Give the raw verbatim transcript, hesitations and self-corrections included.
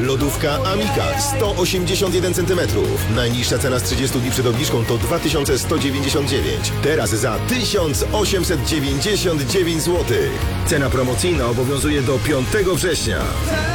Lodówka Amica sto osiemdziesiąt jeden centymetrów. Najniższa cena z trzydziestu dni przed obniżką to dwa tysiące sto dziewięćdziesiąt dziewięć. Teraz za tysiąc osiemset dziewięćdziesiąt dziewięć złotych. Cena promocyjna obowiązuje do piątego września.